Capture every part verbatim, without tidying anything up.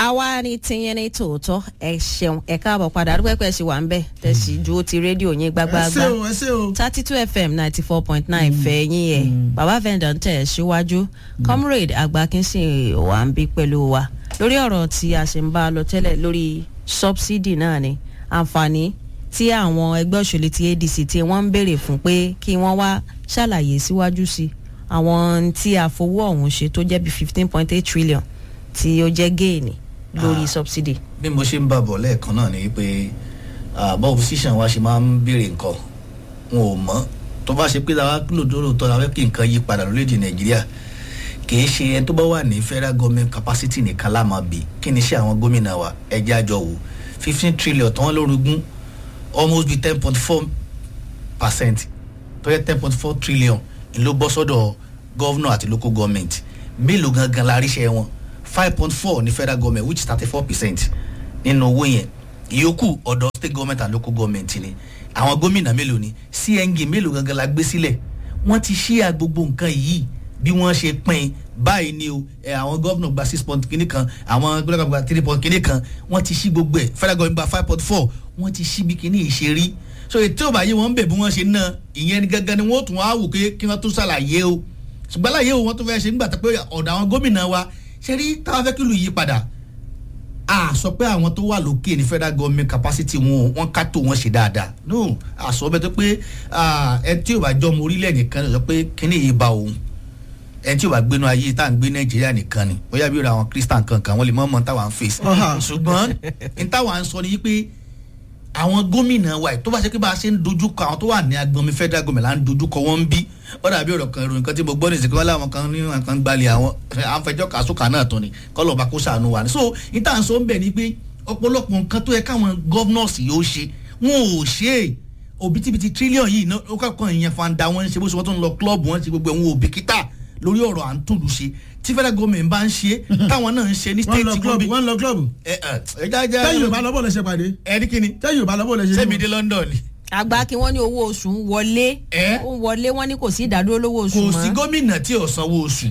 àwa ni tiyẹn ní tòótọ́ ẹ ṣeun ẹ káàbọ̀ padà àdúgbò pẹ̀ ṣe wà ń bẹ̀ tẹ̀sí ju ti rédíò yín gbágbáágbá ẹ ṣé o ẹ ṣé o thirty two fm ninety four point nine fẹ́ yín ẹ̀ bàbá vendor ń tẹ̀ síwájú comrade Agbakinsin wà ń bí pẹ̀lú wa lórí ọ̀rọ̀ tí a ṣe ń bá lọ tẹ́lẹ̀ lórí subsidy náà ni àǹfààní tí àwọn ẹgbẹ́ òṣèlú ti A D C tí wọ́n ń béèrè fún pé kí wọ́n wá ṣàlàyé síwájú sí àwọn tí a fowó ọ̀hún ṣe tó jẹ́ bí fifteen point eight trillion tí ó jẹ́ géènì lórí subsidy. bí mo ṣe ń bàbọ̀ lẹ́ẹ̀kan náà ni pé bá opposition wa ṣe máa ń béèrè nǹkan wọn ò mọ̀ tó bá ṣe pé láwa lóòótọ́ la fẹ́ kí nǹkan yí padà lórílẹ̀‐èdè Nàìjíríà kì í ṣe ẹni tó bá wà ní federal government capacity nìkan la máa bì kí ni ṣe àwọn gómìnà wa ẹjẹ́ àjọ wò fifteen trillion tí wọ́n lórogún almost be ten point four percent tó yẹ ten point four trillion ló bọ́ sọ́dọ̀ governor àti local government mélòó gangan la ríṣẹ́ wọn five point four ní federal government which is thirty four percent nínú owó yẹn ìyókù ọ̀dọ̀ state government and local government ni àwọn gómìnà mélòó ni C N G mélòó gangan la gbé sílẹ̀ wọ́n ti ṣí gbogbo nǹkan yìí bí wọ́n ṣe pín báyìí ni o ẹ àwọn gómìnà gba six point kìíní kan àwọn gómìnà gba three point kìíní kan wọ́n ti ṣí gbogbo ẹ̀ federal government gba five point four wọ́n ti ṣí bí kìíní yìí ṣe rí so ètò ìbáyé wọn ń bẹ̀ bí wọ́n ṣe ná ìyẹn ni gangan ni wọ́n tún wá wò pé kí wọ́n tún ṣàlàyé o ṣùgbọ́n láyé o wọ́n tún fẹ́ ṣe nígbà tó pé ọ̀dọ̀ àwọn gómìnà wa ṣe rí táwa fẹ́ kí lù yí padà a sọ pé àwọn tó wà lókè ní federal government capacity wọn wọn ká tó wọn ṣe dáadáa no a sọ bẹ́ẹ̀ tó pé ẹ tí ò bá jọ ọmọ orílẹ̀ nìkan ló sọ pé kíní yìí bá òun ẹ tí ò bá gbénu ayé tá à ń gbé Nàìjíríà nìkan ni bóyá bí àwọn Christian kankan wọn lè mọ̀ mọ́ táwa ń face ṣùgbọ́n ní táwa ń sọ ni pé àwọn gómìnà wa tó bá ṣe pé bá a ṣe ń dojúkọ àwọn tó wà ní agbọnmi federal government là ń dojúkọ wọn ń bí ó dàbí ọ̀rọ̀ kan ìròyìn kan tí mo gbọ́ ní ìsìnkú wọn láwọn kan ní wọn kan gbalẹ̀ àwọn àǹfẹ̀jọ́ kàṣùkà náà tán ni kọ́lọ̀ bá kó sànù wa ni so níta ń sọ ń bẹ̀ ni pé ọ̀pọ̀lọpọ̀ nǹkan tó yẹ káwọn governors yóò ṣe wọn ò ṣe é òbítíbitì trillion yìí ó kọ́kọ́ ìyẹn fanda wọn ṣe bó ṣe wọ́n tó ń lọ club wọn ṣe gbogbo ẹ̀ wọn ò bìkítà lórí ọ̀rọ̀ à ń tòlù ṣe tí federal government bá ń ṣe táwọn náà ń ṣe ní state club wọ́n lọ club ẹ ẹ jájá tẹ́yìn ò bá lọ́bọ̀ lẹ́sẹ̀ pàdé ẹ ní kíni tẹ́yìn ò bá lọ́bọ̀ lẹ́sẹ̀ sẹ́mi dé London ni. àgbà kí wọ́n ní owó oṣù ń wọlé ó ń wọlé wọ́n ní kò sí ìdádúró lówó oṣù mọ́. kò sí gómìnà tí ò sanwó oṣù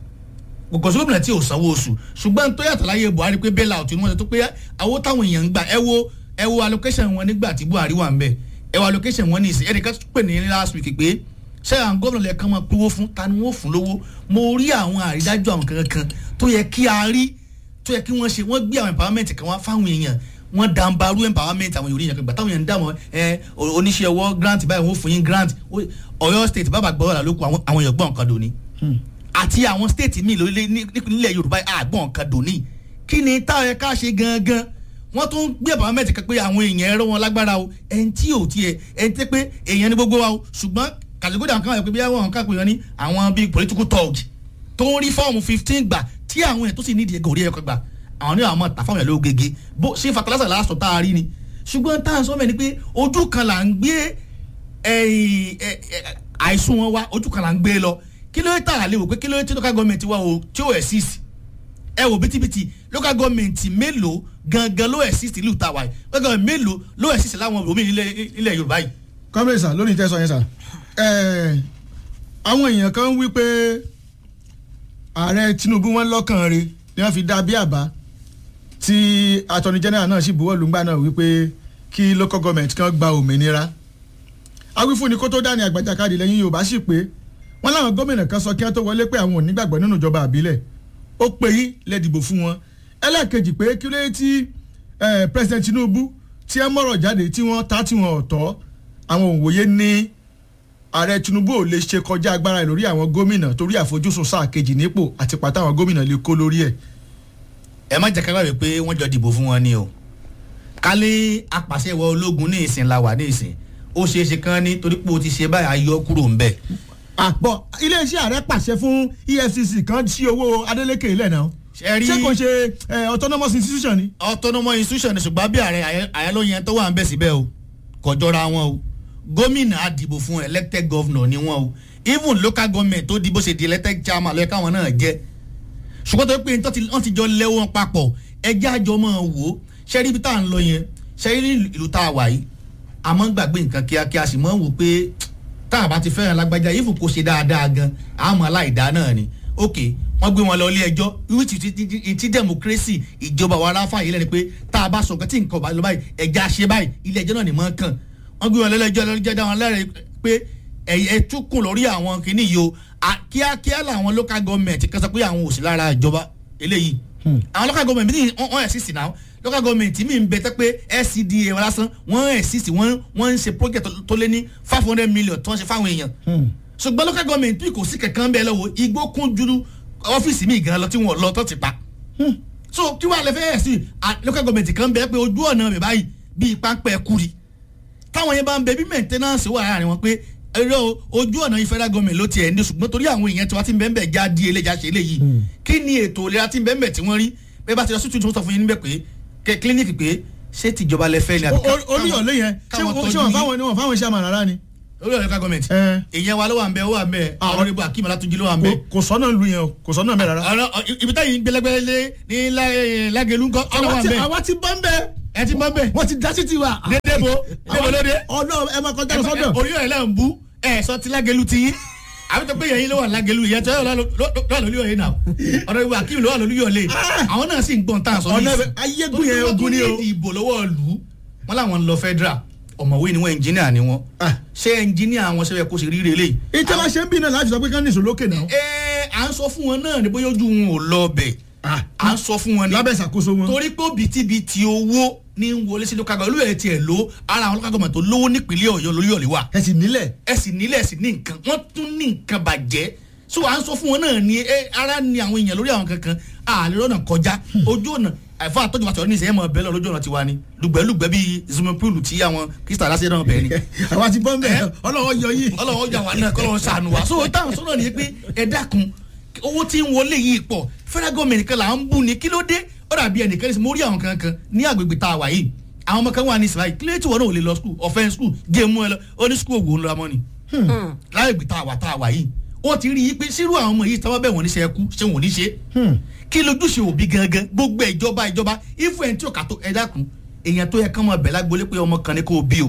kò sí gómìnà tí ò sanwó oṣù ṣùgbọ́n tó yàtọ̀ láyé Buhari pé bẹ́ẹ̀ làwọn tí wọ́n ṣe tó pé àwọn táwọn èèyàn ń gbà ẹ wo ẹ wo allocation wọn nígbà tí Buhari wà ń bẹ̀ ẹ wo allocation wọn ní ìsìn ẹnìkan pè ní last week pé ṣé àwọn gómìnà lẹ́ẹ̀kan máa pínwó fún ta ni wọ́n fún lówó mo rí àwọn àrídájú àwọn kankan tó yẹ kí a rí tó yẹ kí wọ́n ṣe wọ́n gbé àwọn empowerment kan wá fáwọn èèyàn wọ́n dàǹbarú empowerment àwọn yorùbá yẹn kan gbà táwọn èèyàn ń dà wọ́n ẹ oníṣẹ́ ọwọ́ grant báyìí wọ́n fún yín grant Ọ̀yọ́ state bàbá gbọ́dọ̀ lóko àwọn èèyàn gbọ́n kan dòní àti àwọn state míì nílẹ̀ yorùbá àgbọ̀n kan dòní kí ni táwọn yẹ ká ṣe gangan wọ́n tún gbé empowerment kan pé àwọn èèyàn ẹ̀rọ wọn lágbára o ẹni tí ò tiẹ̀ ẹni tí pé èèyàn ní gbogbo wa o ṣùgbọ́n kàlẹ́gọ́dà kan wà pé bí àwọn kan pè wọ́n ní àwọn bíi political talk tó ń rí fọ́ọ̀mù fifteen gbà tí àwọn èèyàn tó sì nídìí ẹ̀gọ́ orí ẹ̀kọ́ gbà àwọn ní àwọn ọmọ tàfáwọn ẹ̀ ló gègé bó ṣe fertilizer lásán tá a rí ni ṣùgbọ́n tá à ń sọ mẹ́ni pé ojú kan là ń gbé àìsùn wọn wá ojú kan là ń gbé lọ kí ló tà á lè wò pé kí ló tí local government wa o tí ó exist ẹ wò bítíbitì local government mélòó gangan ló exist ìlú tàwa yìí local government mélòó ló exist láwọn òmìnir ilẹ̀ Yorùbá yìí. kọ́mẹ́rì sà lórí ìtẹ́sọ̀ yẹn sà àwọn èèyàn kan wí pé ààrẹ Tinubu wọn lọ́kàn rẹ̀ ni wọ́n fi dá bí àbá tí attorney general náà sì buwọ́ lùgbà náà wípé kí local government kan gba òmìnira awífúnni kó tó dání àgbàjàkadì lẹ́yìn Yorùbá sì pé wọ́n láwọn gómìnà kan sọ kí wọ́n tó wọlé pé àwọn ò nígbàgbọ́ nínú ìjọba àbílẹ̀ ó pé yín lẹ́dìbò fún wọn ẹlẹ́ẹ̀kejì pé kí ló dé tí president Tinubu tí ẹ mọ̀rọ̀ jáde tí wọ́n ta tí wọ́n ọ̀tọ̀ àwọn òwòye ní ààrẹ Tinubu ò lè ṣe kọjá agbára ẹ̀ lórí àwọn gómìnà torí àfojúsùn sáà kejì nípò àti pàtó àwọn gómìnà lè kó lórí ẹ̀. ẹ má jẹ́ ká gbàgbé pé wọ́n jọ dìbò fún wọn ni o kálí apàṣẹ ìwọ ológun ní ìsìn la wà ní ìsìn ó ṣeé ṣe kán ní torí pé o ti ṣe báyìí ayọ kúrò ń bẹ̀. àpọ̀ iléeṣẹ́ ààrẹ pàṣẹ fún E F C C kan sí owó Adeleke ilẹ̀ náà ṣé kò ṣe autonomous institution ni. autonomous institution ni ṣùgbọ́n bí ààrẹ àyálóyìn tó wà ń bẹ̀ síbẹ̀ o kò jọra wọn o gómìnà àdìbò fún elected governor ni wọn o even local government tó di bó ṣe di elected chairman lọ́yẹ̀ káwọn náà jẹ́ ṣùgbọ́n tó pé wọ́n ti jọ lé wọn papọ̀ ẹjẹ́ àjọ máa wò ó ṣẹ́rí ibi tá à ń lọ yẹn ṣẹ́rí ìlú tá a wà yìí àmọ́ gbàgbé nǹkan kíákíá sì máa ń wò pé tá a bá ti fẹ́ràn lágbájá even kò ṣe dáadáa gan àmọ́ aláìdá náà ni ok wọ́n gbé wọn lọ ilé ẹjọ́ which ti democracy ìjọba wa aráfà yìí lẹ́ni pé tá a bá sọ nǹkan tí nǹkan bá lọ báyìí ẹ̀já ṣe báyìí ilé ẹjọ́ náà ni mọ́ kàn wọ́n gbé wọn lọ ilé ẹjọ́ lọ́jọ́ dá wọn lẹ́rìí pé ẹ túkùn lórí àwọn kìíní yìí o kíákíá làwọn local government kan sọ pé àwọn ò sí lára ìjọba eléyìí àwọn local government mi wọ́n ẹ̀ sì sí náà local government mi ń bẹ tẹ́ pé L C D A wọn lásán wọ́n ẹ̀ sì sí wọ́n ń ṣe project tó lé ní five hundred million tó ń ṣe fáwọn èèyàn ṣùgbọ́n local government bí kò sí kankan bẹ́ẹ̀ lọ́wọ́ igbó kún juru ọ́fíìsì mi gan lọ tí wọ́n lọ tó ti pa so kí wàá lè fẹ́ ẹ̀ sí local government kan bẹ́ẹ̀ pé ojú ọ̀nà rẹ̀ báyìí bíi pápẹ́ kúri táwọn yẹn bá ń bẹ bí maintenance wà láàrin wọn pé ẹ̀rọ ojú ọ̀nà yìí federal government ló tiẹ̀ ní ṣùgbọ́n torí àwọn èèyàn tí wọ́n ti ń bẹ́ẹ̀ bẹ́ẹ̀ já di eléjà ṣe eléyìí kí ni ètò ìlera tí ń bẹ́ẹ̀ bẹ́ẹ̀ tí wọ́n rí bẹ́ẹ̀ bá ti lọ sí tuntun sọ fún yín níbẹ̀ pé clinic pé ṣé tìjọba lẹ fẹ́ ni àbí káwọn oníyọ̀lé yẹn ṣé wọ́n fáwọn ni wọ́n fáwọn iṣẹ́ àmàlà rárá ni. olórí ọ̀rẹ́ká gọ́ọ̀mẹ̀ntì èèyàn wa ló wà ń bẹ ó wà ń bẹ ọ̀rẹ́bù Akeem Ọlátúnjí ló wà ń bẹ. kò sọ́nà lu yẹn o kò sọ́nà mẹ́ rárá. ibi táyì ń gbẹlẹgbẹlẹ ní Lágẹ̀lú ńkọ́ ọ̀nà wà ń bẹ. àwa ti bọ́ ń bẹ. ẹ ti bọ́ ń bẹ. wọ́n ti dá sí tiwa. dédé bo débo lóde. ọ̀nà ẹ máa kọjá lọ sọ́dọ̀. orí ọ̀rẹ́ lẹ́ ń bú ẹ sọ ti Lágẹ̀lú ti yín àwọn tó pé yẹn ló wà Lágẹ̀lú yẹn tó yẹ lọ́wọ́ lórí ọ̀yẹ́ náà ọ̀rọ̀ ìwà Akeem ló wà lórí ọ̀lẹ́ àwọn náà sì ń gbọ́n tán sọ ní ayégun yẹn ogun ni o. ìbò lọ́wọ́ lù ú wọn làwọn lọ federal ọ̀mọ̀wé ni wọ́n ẹnjìníà ni wọ́n ṣé ẹnjìníà wọn ṣe yẹ kó ṣe rí rèé lé. ìjọba ṣe ń bí náà láti sọ pé ká ní ìṣòro lókè náà. ẹ à ń sọ fún wọn náà ní bóyá ojú wọn ò lọ bẹ̀ à ń sọ fún wọn ní. lábẹ́ ìṣàkóso wọn. torí pé bìtìbìtì owó ní wọlé sí local government olúwẹ̀ẹ́ tiẹ̀ ló ara àwọn local government tó lówó nípínlẹ̀ Ọ̀yọ́ lórí ọ̀lẹ́ wa. ẹ sì nílẹ̀. ẹ sì nílẹ̀ ẹ sì ní nǹkan wọ́n tún ní nǹkan bàjẹ́ so à ń sọ fún wọn náà ní ara ní àwọn èèyàn lórí àwọn kankan àlè lọ́nà kọjá ojú ọ̀nà àìfọ́ àtọ́jú àtọ́jú ní ìsẹ́yẹ́mọ̀ bẹ́ẹ̀ lọ lójú ọ̀nà tiwa ni lùgbẹ́lùgbẹ́ bíi swimming pool tí àwọn kristu aláṣẹ náà bẹ̀ẹ́ ni. àwa ti bọ́ ń bẹ̀ ọlọ́wọ́ yọ yìí. ọlọ́wọ́ yọ àwọn náà kọ́lọ́wọ́ sànù wa so táwọn sọ́nà ni pé ẹ dákun owó tí ń wọlé yìí pọ̀ federal government kan là ń bù ní kí ló dé ó dàbí ẹnìkan ní mo rí àwọn kankan ní agbègbè tá a wà yìí àwọn ọmọ kan wà ní ìsìláyìí kí ló tí wọn náà ò lè lọ school ọ̀fẹ́ school gé mú ẹ lọ ó ní school òwò ńlọ mọ́ni lágbègbè tá a wà tá a wà yìí ó ti rí i pé sírú àwọn ọmọ yìí tọ́wọ́ bẹ̀ wọ́n ní ṣe ẹkú ṣé wọ́n ní ṣe kí lójúṣe òbí gangan gbogbo ìjọba ìjọba ifo ẹni tí ò kà tó ẹ dákun èèyàn tó yẹ kán mọ bẹ̀ lágbolé pé ọmọ kan ní kó o bí o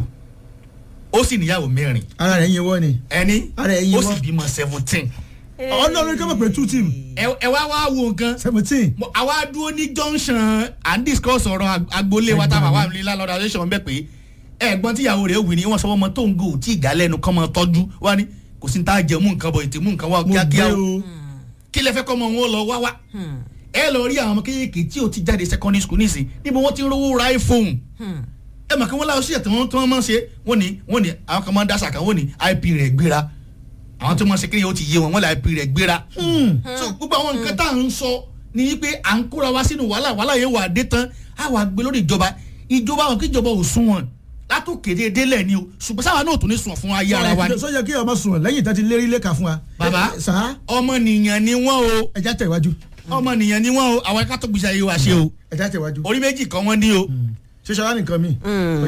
ó sì níyàwó mẹ́rin. ara rẹ̀ yin wọ́n ni. ẹni ara rẹ̀ yin ó wọ́n. sì bímọ seventeen. ọlọ́run kọ́ mọ̀ pé two team. ẹ wá wá wo nǹkan. seventeen. àwa dúró ní junction and discuss ọ̀rọ̀ agboolé wa táwọn àwọn àmì landlord association bẹ́ẹ̀ pé ẹ̀gbọ́n tíyàwó rẹ̀ wì ní wọ́n sọ ọmọ tó ń gò tí ìgálẹ́nu kọ́ mọ tọ́jú wá ní kò sí ní tá a jẹ mú nǹkan bọ̀ ètè mú nǹkan wá kíákíá o kí lẹ fẹ́ kọ́ ọmọ wọn lọ wá wá ẹ lọ rí àwọn ọmọ kéékèèké tí o ti jáde secondary school nísìn níbo wọ́n ti ń rówó ra iPhone ẹ mọ̀ kí wọ́n láwọn ṣíyẹ̀ tí wọ́n tí wọ́n máa ń ṣe wọ́n ní wọ́n ní àwọn kan máa ń dáṣà kan wọ́n ní I P rẹ̀ gbéra àwọn tó máa ń ṣe kéèyàn ó ti yé wọn wọ́n lè I P rẹ̀ gbéra so gbogbo àwọn nǹkan tá à ń sọ ni pé à ń kóra wá sínú wàhálà wàhálà yẹn wà dé tán á wà gbé lórí ìjọba ìjọba àwọn kí ìjọba ò sún wọn látòkèdè délẹ̀ ni o ṣùgbọ́n sáwa náà tó ní sùn fún ayé ara wa ni. sọ yẹ kí ọmọ sùn lẹ́yìn tó ti lérí lẹ́ka fún wa. bàbá ọmọnìyàn ni wọ́n o. ẹja tẹ̀ wájú. ọmọnìyàn ni wọ́n o àwọn ẹ̀ka tó gbèsè ayé wa ṣe o. ẹja tẹ̀ wájú. orí méjì kan wọ́n ní o. ṣíṣe wá nìkan mi.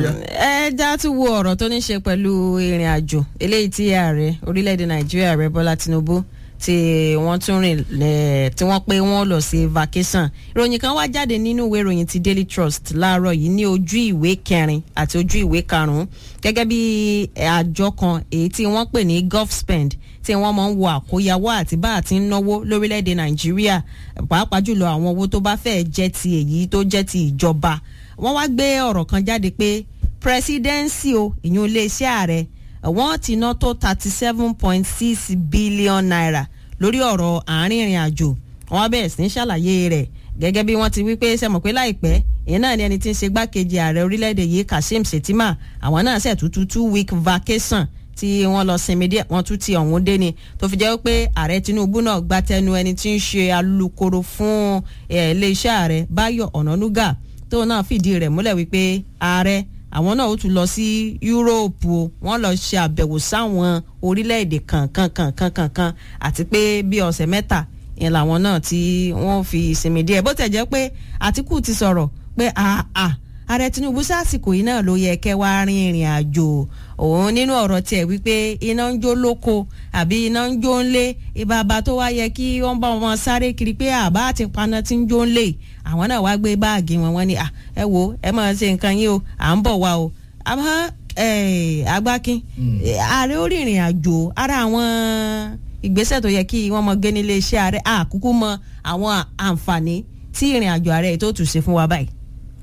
ẹja tún wo ọ̀rọ̀ tó ní ṣe pẹ̀lú ìrìn àjò eléyìí tí ààrẹ orílẹ̀-èdè Nàìjíríà ààrẹ Bọ́lá Tinubu tí wọ́n tún rìn tí wọ́n pé wọ́n lọ sí vacation ìròyìn kan wá jáde nínú ìwé ìròyìn ti Daily Trust láàárọ̀ yìí ní ojú ìwé kẹrin àti ojú ìwé karùn-ún gẹ́gẹ́ bí àjọ kan èyí tí wọ́n pè ní GovSpend tí wọ́n máa ń wo àkóyawọ́ àti bá àti ń náwó lórílẹ̀‐èdè Nàìjíríà pàápàá jùlọ àwọn owó tó bá fẹ́ jẹ́ ti èyí tó jẹ́ ti ìjọba wọ́n wá gbé ọ̀rọ̀ kan jáde pé presidency o ìyún iléeṣẹ́ ààrẹ wọ́n ti ná tó thirty seven point six billion naira lórí ọ̀rọ̀ àárín ìrìn àjò wọ́n bẹ̀rẹ̀ sí ní ṣàlàyé rẹ̀ gẹ́gẹ́ bí wọ́n ti wí pé sẹ́mọ̀ pé láìpẹ́ ìyẹn náà ni ẹni tí ń ṣe gbákejì ààrẹ orílẹ̀-èdè yìí Kashim Shettima àwọn náà ṣẹ̀ tútù two week vacation tí wọ́n lọ sinmi díẹ̀ wọ́n tún ti ọ̀hún dé ni tó fi jẹ́ pé ààrẹ Tinubu náà gbá tẹnu ẹni tí ń ṣe alukoro fún iléeṣẹ́ ààrẹ Báyọ̀ Ọ̀nànúgà tó náà fìdí rẹ̀ múlẹ̀ wípé ààrẹ àwọn náà ó tún lọ sí Yúróòpù o wọ́n lọ ṣe àbẹ̀wò sáwọn orílẹ̀-èdè kankan kankan kankan àti pé bí ọ̀sẹ̀ mẹ́ta yẹn làwọn náà tí wọ́n fi ìsinmi díẹ̀ bó tẹ̀ jẹ́ pé Àtíkù ti sọ̀rọ̀ pé àà ààrẹ Tinubu sásìkò yìí náà ló yẹ kẹ́ wá rin ìrìn àjò òun nínú ọ̀rọ̀ tiẹ̀ wípé iná ń jó lóko àbí iná ń jó ńlé ìbàbà tó wá yẹ kí wọ́n bá wọn sáré kiri pé àbá àti paná tí ń jó ńlé àwọn náà wá gbé báàgì wọn wọn ni ẹ wo ẹ máa ṣe nǹkan yín o à ń bọ̀ wá o àmọ́ Agbákin ààrẹ ó rìnrìn àjò ara àwọn ìgbésẹ̀ tó yẹ kí wọ́n mọ gé nílé iṣẹ́ ààrẹ àkúkú mọ àwọn àǹfààní tí ìrìn àjò ààrẹ tó tù sí fún wa báyìí.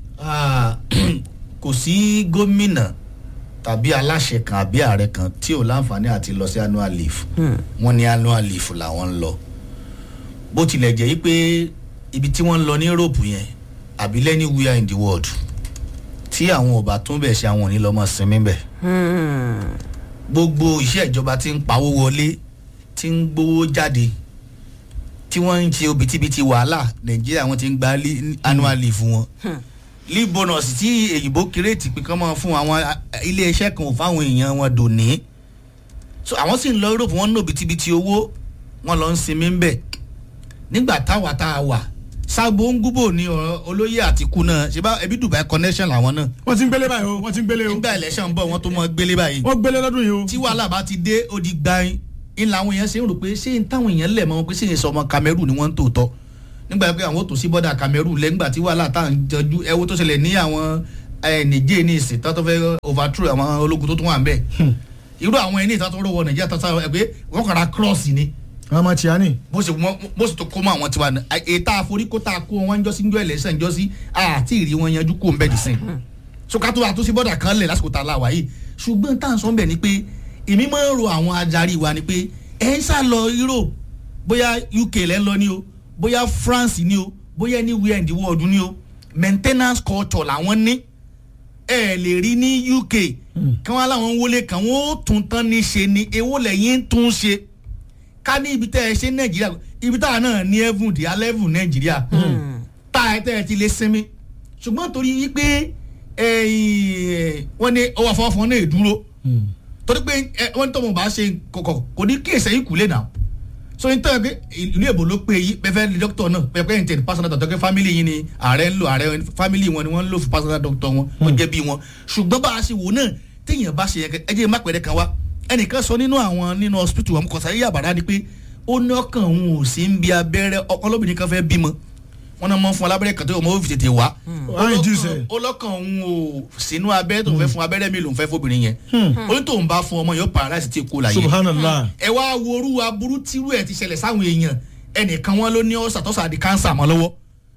kò sí gómìnà tàbí aláṣẹ kan àbí ààrẹ kan tí ò láǹfààní àti lọ sí annual leave wọ́n ní annual leave làwọn ń lọ bó tilẹ̀ jẹ́ yí pé ibi tí wọ́n ń lọ ní Europe yẹn àbí anywhere in the world tí àwọn ọba tún bẹ̀ ṣe àwọn ò ní lọ́mọ sinmi bẹ̀ gbogbo iṣẹ́ ìjọba tí ń pawó wọlé tí ń gbowó jáde tí wọ́n ń ṣe obìtìbìtì wàhálà Nàìjíríà wọ́n ti ń gba annual leave wọn leave bonus tí èyìnbó kírètì pé kán máa fún àwọn ilé iṣẹ́ kan fáwọn èèyàn wọn dòní so àwọn sì ń lọ Europe wọ́n ń ná obìtìbìtì owó wọ́n lọ ń sinmi ń bẹ̀ nígbà táwa tá a wà Sagbo Ngúbò ní olóyè Àtìkù náà ṣe bá ẹbí Dubai connection làwọn náà. wọ́n ti ń gbélé báyìí o wọ́n ti ń gbélé o. nígbà election bọ̀ wọ́n tó mọ gbélé báyìí. wọ́n gbélé lọ́dún yìí o. tí wàhálà bá ti dé ó di gbayin ń làwọn èèyàn ṣe ń rò pé ṣé ń táwọn èèyàn lẹ̀ mọ́ wọn pé ṣé ń sọ ọmọ Cameroon ni wọ́n ń tòótọ́ nígbà pé àwọn ò tó sí bọ́dà Cameroon lẹ́gbà tí wàhálà tá à ń jọjú ẹwọ́ tó ṣẹlẹ̀ ní àwọn Niger ní ìsìn tó tó fẹ́ overthrow àwọn ológun tó tún wà ń bẹ̀ irú àwọn ẹni ìta tó rọwọ́ Nàìjíríà tó sáré ẹgbẹ́ wọ́n kàrà cross ni àwọn ọmọ tí a ní. bó ṣe bó ṣe tó kó mọ àwọn tiwa ní ètò àforíkó tá a kó wọn jọ sí njọ ẹlẹsẹ njọ sí àti ìrì wọn yanjú kó n bẹ dìsìn so ká tó wà tó sí bọ́dà kan lẹ̀ lásìkò tá a la wà yìí ṣùgbọ́n tá à ń sọ bẹ̀ ni pé èmi máa ń ro àwọn adarí wa ni pé ẹ̀ ń sá lọ Europe bóyá U K lẹ́ ń lọ ní o bóyá France ní o bóyá anywhere in the world ní o maintenance culture làwọn ní ẹ lè rí ní U K kí wọ́n láwọn wọlé kan wọ́n ó tún tán ní ṣe ni èwo lẹ́yìn tún ṣe ká ní ibi tẹ́ ẹ ṣe Nàìjíríà ibi táwa náà ní ẹ̀fún di alẹ́fún Nàìjíríà tá ẹ tẹ́ ẹ ti lè sinmi ṣùgbọ́n torí wípé wọ́n ní ọwọ́ afọwọ́fọ́ náà dúró torí pé wọ́n ní tọ́mọ̀ bá ṣe kọ̀kọ̀ kò ní kí èsè yìí kúlẹ̀ náà so n tẹ́ ẹ pé ìlú èbó ló pé yìí pẹ́fẹ́ ní dókítà náà pẹ́pẹ́ ní tẹ̀lé personal doctor pé family yìí ni ààrẹ ń lò ààrẹ family wọn ni wọ́n ń lò fún personal doctor wọn wọ́n jẹ́ bí wọn ṣùgbọ́n bá a ṣe wò náà téèyàn bá ṣe yẹn ẹ jẹ́ má pẹ̀lẹ́ kan wá ẹnìkan sọ nínú àwọn nínú hospital wọn kò sáyé yàbàrá ni pé ó ní ọkàn òun ò sí ń bi abẹ́rẹ́ ọkàn lóbìnrin kan fẹ́ bímọ wọn náà mọ fún alábẹ́rẹ́ kan tó ọmọ ó fi tètè wá ọlọ́kàn òun ò sínú abẹ́rẹ́ tó fẹ́ fún abẹ́rẹ́ mi lòun fẹ́ fóbìnrin yẹn ó ní tóun bá fún ọmọ yóò paralyze tí kò láyé subhanallah ẹ wá worú aburú tírú ẹ ti ṣẹlẹ̀ sáwọn èèyàn ẹnìkan wọn ló ní ọ̀sà tọ́sà di cancer mọ́ lọ́wọ́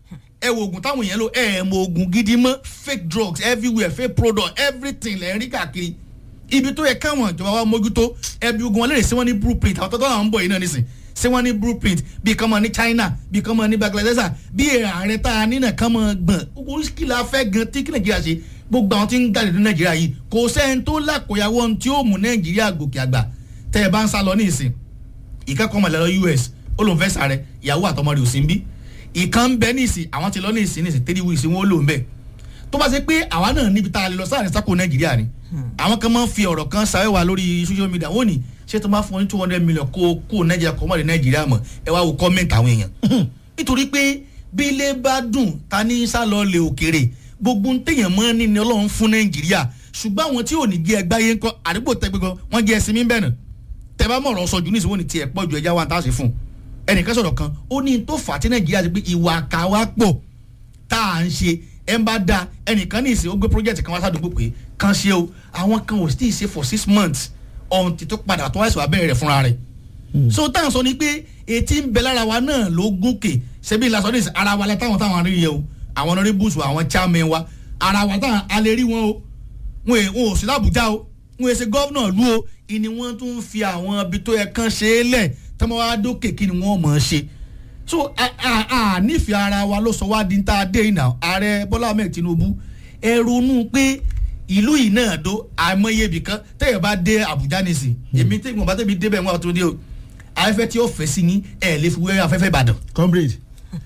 ẹ wo oògùn táwọn èèyàn lò ẹ mọ oògùn gidi mọ́ fake drugs everywhere fake product everything lẹ́ ń rí káàkiri ibi tó yẹ káwọn ìjọba wa mójútó ẹbí ogun wọn lè ṣe wọn ní blueprint àwọn tọ́tọ́ àwọn ń bọ̀ yìí náà nísìn ṣé wọ́n ní blueprint bí kan mọ̀ ní China bí kan mọ̀ ní Bangladesh bí ààrẹ tá a nínà kan mọ̀ gbọ̀n oríṣiríṣi kí la fẹ́ gan tí kí Nàìjíríà ṣe gbogbo àwọn tí ń jáde ní Nàìjíríà yìí kò sẹ́ni tó lákòyàwó ohun tí ó mú Nàìjíríà gòkè àgbà tẹ́ ẹ bá ń sá lọ ní ìsìn ìkẹ́kọ̀ọ́ mọ̀ lọ U S ó lòun fẹ́ sàrẹ ìyàwó àtọmọ rẹ̀ ò sí ń bí ìkan ń bẹ ní ìsìn àwọn ti lọ ní ìsìn ní ìsìn three weeks wọn ó lò ń bẹ̀ tó bá ṣe pé àwa náà níbi tá a lè lọ sáà ní sáko Nàìjíríà ni àwọn kan máa ń fi ọ̀rọ̀ kan sáré wa lórí social media wọ́n ní ṣé tó máa fún ọ ní two hundred million kó kó Nàìjíríà kọ́ mọ́lẹ̀ Nàìjíríà mọ̀ ẹ wá wo comment àwọn èèyàn nítorí pé bí ilé bá dùn ta ní sálọ lè òkèrè gbogbo ń téèyàn mọ́ ní ni Ọlọ́run fún Nàìjíríà ṣùgbọ́n àwọn tí ò ní gé ẹgbá yẹn kọ́ àdúgbò tẹ́gbẹ́ gan wọ́n gé ẹsìn mí bẹ́ẹ̀ nà tẹ́ bá mọ̀rọ̀ sọ jù ní ìsìnwó ní tiẹ̀ pọ̀ ju ẹja wa tá a ṣe fún ẹnìkan sọ̀rọ̀ kan ó ní tó fà á tí Nàìjíríà ti pé ìwà àkàwá pọ̀ tá à ń ṣe ẹ ń bá da ẹnìkan ní ìsìn ó gbé project kan wá sádùúgbò pé kan ṣe o àwọn kan ò sì ṣe for six months ọ̀hún ti tó padà tó àìsàn abẹ́rẹ́ rẹ̀ fúnra rẹ̀ so táwọn sọ ni pé etí ń bẹ lára wa náà ló gòkè ṣebí ìlàsọ ní ìsìn ara wa látàwọn táwọn arí yẹ o àwọn honourables àwọn chairman wa ara wa táwọn alẹ́ rí wọn o wọn ò sí l'Àbújá o wọn ò ṣe gọ́vnà lú o ìní wọn tún fi àwọn ibi tó yẹ kán ṣe é lẹ̀ tọ́mọ wa dókè kí ni wọ́n mọ̀ ọ́n ṣe so a a a nífẹ̀ẹ́ ara wa ló sọ wá di ta dé ìnà ààrẹ Bọ́lá Ahmed Tinubu ẹ ronú pé ìlú yìí náà do àìmọye ibì kan tẹ́yẹ̀ bá dé Àbújá nìsín èmi tí mo bá tẹ́bi débẹ̀ wọn tó dé o afẹ́fẹ́ tí ó fẹ́ sí yín ẹ̀ lè fi wé afẹ́fẹ́ Ìbàdàn. comrade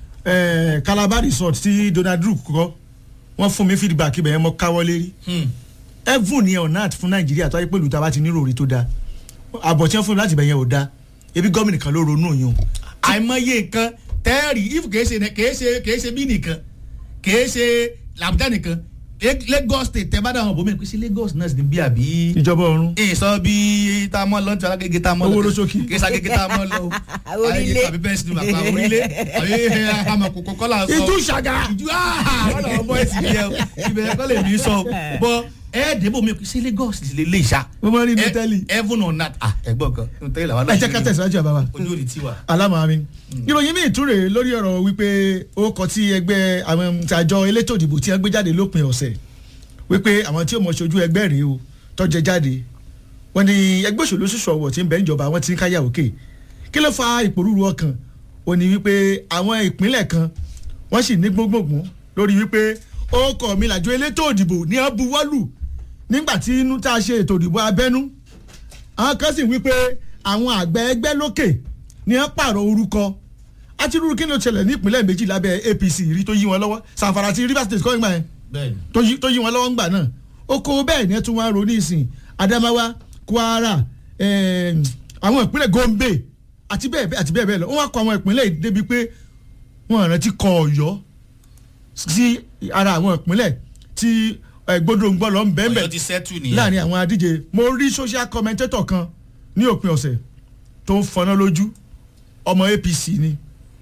eh, Calabar resort tí Donald Duke kọ́ wọ́n fún mi feedback ibẹ̀ yẹn mo káwọ́ lérí heaven ni ọ̀nà àti fún Nàìjíríà tó ayé pẹ̀lú tá a bá ti nírò orí tó dáa àbọ̀ tí wọ́n fún mi láti ibẹ̀ yẹn ò dáa ebi gómìnà kan ló ronú yun. àìmọye nǹkan tẹ́ẹ̀rì if kìí ṣe kìí ṣe kìí ṣe bí nìkan kìí ṣe làbújá nìkan Lagos state tẹ́ bá dáhùn bómi pé sí Lagos náà sì ní bí àbí. ìjọba ọ̀run. ìsọ bí tá a mọ lọ ní tí alágége tá a mọ lọ. owó lóṣooṣì. kìí ṣàgége tá a mọ lọ. orílẹ̀ àbí bẹ́ẹ̀ sinú bàbá orílẹ̀ àbí àmọ̀ kòkó kọ́lá sọ. ìjú ṣàgà. ìjú wọ́n làwọn bọ́ ẹ̀sìn yẹ o ibẹ̀ kọ́ lè mí sọ bọ́ ẹ débò mi sí Lagos lè lè ṣá. mo mọ rí nutẹ́lì. heaven on earth ah ẹ̀gbọ́n kan nutẹ́lì làwọn ẹ jẹ́ ká tẹ̀síwájú àbáwá. ojú ò ní tiwa. alámọ̀ mi ìròyìn mi ìtúrè lórí ọ̀rọ̀ wípé ó kọ tí ẹgbẹ́ àwọn àjọ elétò ìdìbò tí wọ́n gbé jáde lópin ọ̀sẹ̀ wípé àwọn tí ó mọ̀ ṣojú ẹgbẹ́ rèé o tọ́jẹ jáde wọ́n ní ẹgbẹ́ òṣèlú ṣùṣù ọ̀wọ̀ tí ń bẹ níjọba wọ́n ti ń káyà òkè kí ló fa ìpòrúurú ọkàn ó ní wípé àwọn ìpínlẹ̀ kan wọ́n sì ní gbóngbòngbòn lórí wípé ó kọ̀ mí làjọ elétò ìdìbò ní abuwọ́lù nígbà tí inú tá a ṣe ètò ìdìbò abẹ́nú àwọn kan sì wípé àwọn àgbẹ̀ ẹgbẹ́ lókè ní wọ́n pààrọ̀ orúkọ àti irú kí ni ó ṣẹlẹ̀ ní ìpínlẹ̀ méjì lábẹ́ A P C rí tó yí wọn lọ́wọ́ Zamfara àti Rivers State kọ́ ìgbà yẹn tó yí wọn lọ́wọ́ ńgbà náà ó kó bẹ́ẹ̀ ní ẹ tún wá ronú ìsìn Adamawa Kwara àwọn ìpínlẹ̀ Gombe àti bẹ́ẹ̀ bẹ́ẹ̀ àti bẹ́ẹ̀ bẹ́ẹ̀ lọ wọ́n wá kọ àwọn ìpínlẹ̀ débi pé wọ́n rántí kọ Ọ̀yọ́ sí ara àwọn ìpínlẹ̀ tí gbódòǹgbò lọ ń bẹ́ẹ̀ bẹ́ẹ̀ láàrin àwọn adíje mo rí social commentator kan ní òpin ọ̀sẹ̀ tó ń fọná lójú ọmọ A P C ni.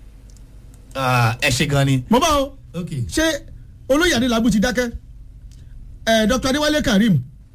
ẹ ṣe gan ni. mo bá o ṣé olóyè Adélábù ti dákẹ́ ẹ Dr Adéwálé Karim